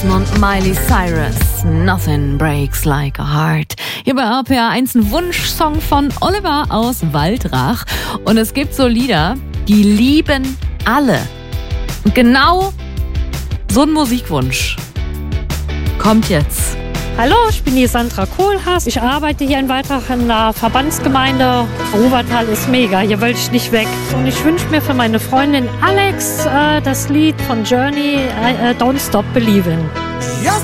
Johnson und Miley Cyrus. Nothing breaks like a heart. Hier bei RPR1 ein Wunschsong von Oliver aus Waldrach. Und es gibt so Lieder, die lieben alle. Und genau so ein Musikwunsch kommt jetzt. Hallo, ich bin die Sandra Kohlhaas. Ich arbeite hier in Waldrach in der Verbandsgemeinde. Ruwertal ist mega, hier will ich nicht weg. Und ich wünsche mir für meine Freundin Alex das Lied von Journey, Don't Stop Believin'.